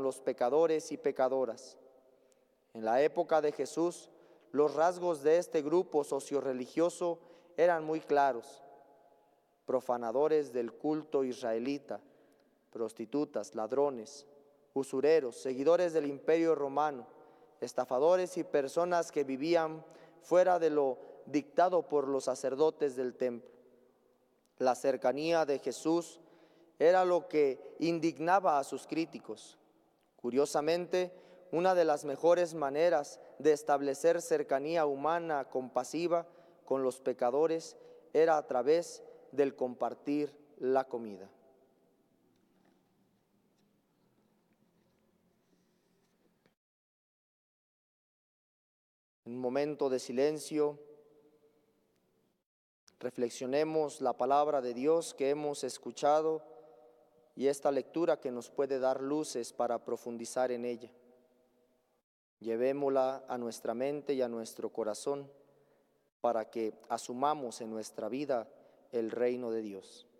los pecadores y pecadoras. En la época de Jesús, los rasgos de este grupo sociorreligioso eran muy claros: profanadores del culto israelita, prostitutas, ladrones, usureros, seguidores del Imperio Romano, estafadores y personas que vivían fuera de lo dictado por los sacerdotes del templo. La cercanía de Jesús era lo que indignaba a sus críticos. Curiosamente, una de las mejores maneras de establecer cercanía humana compasiva con los pecadores era a través del compartir la comida. En un momento de silencio, reflexionemos la palabra de Dios que hemos escuchado y esta lectura que nos puede dar luces para profundizar en ella. Llevémosla a nuestra mente y a nuestro corazón para que asumamos en nuestra vida el reino de Dios.